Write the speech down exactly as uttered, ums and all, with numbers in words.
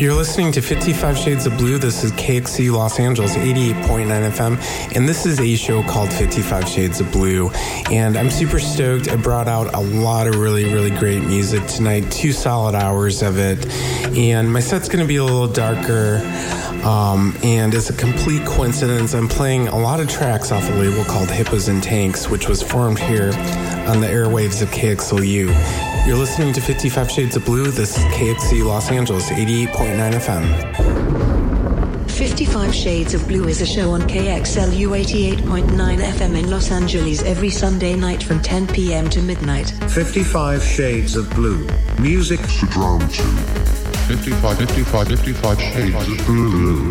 You're listening to fifty-five Shades of Blue. This is K X C Los Angeles, eighty-eight point nine F M, and this is a show called fifty-five Shades of Blue. And I'm super stoked. I brought out a lot of really, really great music tonight, two solid hours of it. And my set's going to be a little darker. Um, and as a complete coincidence, I'm playing a lot of tracks off a label called Hippos and Tanks, which was formed here on the airwaves of K X L U. You're listening to fifty-five Shades of Blue. This is K X C Los Angeles, eighty-eight point nine F M. fifty-five Shades of Blue is a show on K X L U eighty-eight point nine F M in Los Angeles every Sunday night from ten p.m. to midnight. fifty-five Shades of Blue. Music to drown to. fifty-five, fifty-five, fifty-five Shades of Blue.